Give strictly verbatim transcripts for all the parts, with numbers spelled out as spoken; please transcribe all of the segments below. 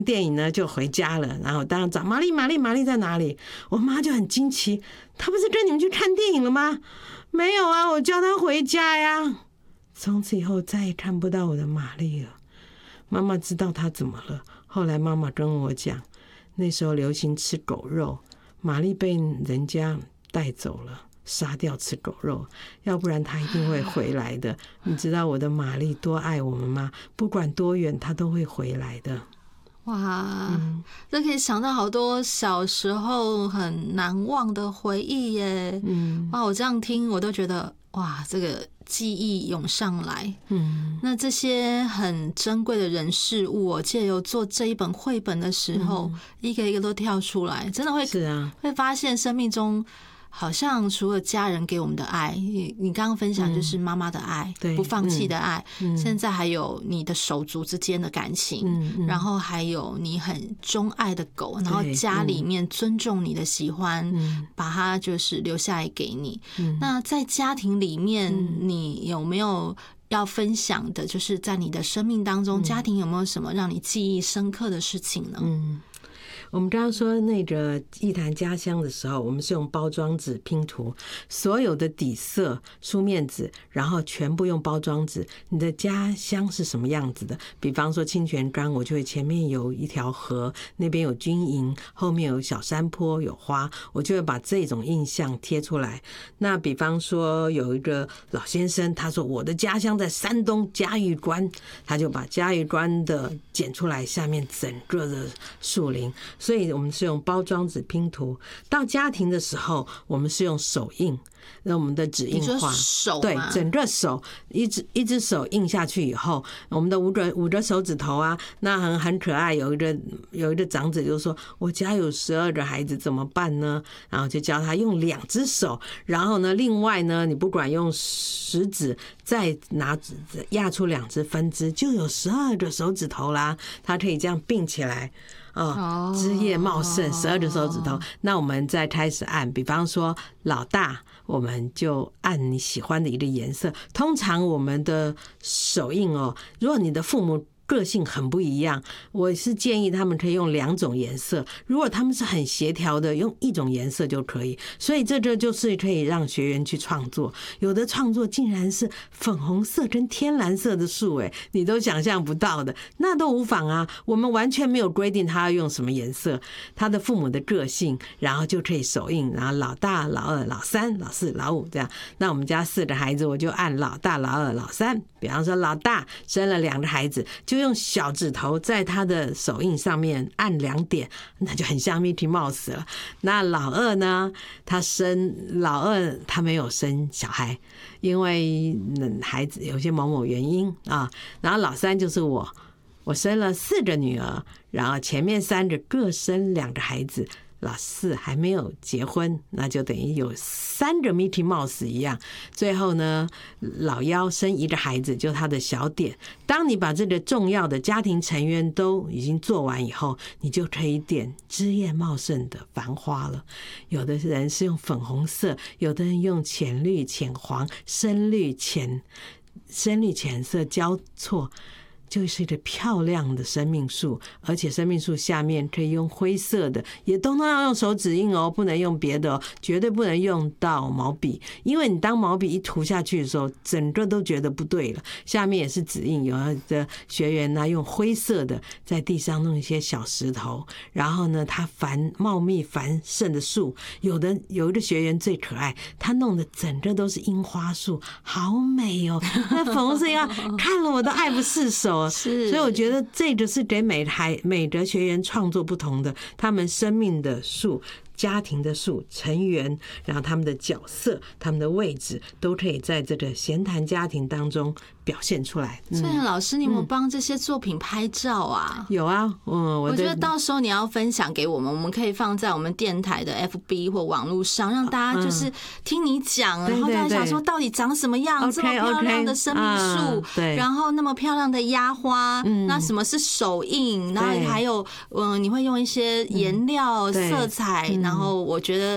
电影呢就回家了，然后当然找玛丽，玛丽，玛丽在哪里？我妈就很惊奇，她不是跟你们去看电影了吗？没有啊，我叫她回家呀。从此以后再也看不到我的玛丽了。妈妈知道她怎么了，后来妈妈跟我讲，那时候流行吃狗肉，玛丽被人家带走了，杀掉吃狗肉，要不然她一定会回来的。你知道我的玛丽多爱我们吗？不管多远，她都会回来的。 哇，嗯、这可以想到好多小时候很难忘的回忆耶。嗯，哇，我这样听我都觉得哇，这个记忆涌上来。嗯，那这些很珍贵的人事物，我借由做这一本绘本的时候，嗯、一个一个都跳出来，真的会是啊， 会发现生命中。好像除了家人给我们的爱，你刚刚分享就是妈妈的爱，嗯、不放弃的爱，嗯、现在还有你的手足之间的感情，嗯嗯、然后还有你很钟爱的狗，然后家里面尊重你的喜欢，嗯、把它就是留下来给你。嗯、那在家庭里面，嗯、你有没有要分享的？就是在你的生命当中，嗯、家庭有没有什么让你记忆深刻的事情呢？嗯我们刚刚说那个一谈家乡的时候，我们是用包装纸拼图，所有的底色、书面纸，然后全部用包装纸。你的家乡是什么样子的？比方说清泉岗，我就会前面有一条河，那边有军营，后面有小山坡，有花，我就会把这种印象贴出来。那比方说有一个老先生，他说我的家乡在山东嘉峪关，他就把嘉峪关的剪出来，下面整个的树林。所以我们是用包装纸拼图。到家庭的时候，我们是用手印，那我们的纸印画，对，整个手一只一只手印下去以后，我们的五个五个手指头啊，那很很可爱。有一个有一个长者就说：“我家有十二个孩子怎么办呢？”然后就教他用两只手，然后呢，另外呢，你不管用食指再拿压出两只分支，就有十二个手指头啦。他可以这样并起来。哦，枝叶茂盛，十二个手指头。那我们再开始按，比方说老大，我们就按你喜欢的一个颜色。通常我们的手印哦，如果你的父母个性很不一样，我是建议他们可以用两种颜色。如果他们是很协调的，用一种颜色就可以。所以这个就是可以让学员去创作。有的创作竟然是粉红色跟天蓝色的树，哎，你都想象不到的，那都无妨啊。我们完全没有规定他要用什么颜色，他的父母的个性，然后就可以手印，然后老大、老二、老三、老四、老五这样。那我们家四个孩子，我就按老大、老二、老三。比方说老大生了两个孩子，就用小指头在他的手印上面按两点，那就很像 Mickey Mouse 了。那老二呢，他生老二他没有生小孩，因为孩子有些某某原因啊。然后老三就是我，我生了四个女儿，然后前面三个各生两个孩子。老四还没有结婚，那就等于有三个 Mickey Mouse 一样。最后呢，老幺生一个孩子，就他的小点。当你把这个重要的家庭成员都已经做完以后，你就可以点枝叶茂盛的繁花了。有的人是用粉红色，有的人用浅绿、浅黄、深绿、浅深绿、浅色交错。就是一个漂亮的生命树，而且生命树下面可以用灰色的，也都要用手指印哦，不能用别的哦，绝对不能用到毛笔，因为你当毛笔一涂下去的时候，整个都觉得不对了。下面也是指印，有的学员呢用灰色的在地上弄一些小石头，然后呢，它繁茂密繁盛的树，有的有一个学员最可爱，他弄的整个都是樱花树，好美哦，那粉红色樱花看了我都爱不释手。是，所以我觉得这个是给每台每个学员创作不同的，他们生命的树、家庭的树、成员，然后他们的角色、他们的位置，都可以在这个闲谈家庭当中表现出来。 所以老师，你有没有帮这些作品拍照啊？ 有啊，嗯， 我觉得到时候你要分享给我们，我们可以放在我们电台的 F B 或网络上，让大家就是听你讲，然后大家想说到底长什么样，这么漂亮的生命树，对，然后那么漂亮的压花，那什么是手印？然后还有，嗯，你会用一些颜料、色彩，然后我觉得。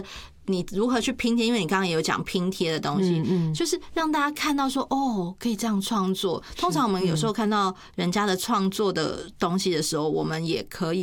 你如何去拼贴，因为你刚刚也有讲拼贴的东西， 嗯嗯， 就是让大家看到说哦，可以这样创作。通常我们有时候看到人家的创作的东西的时候，我们也可以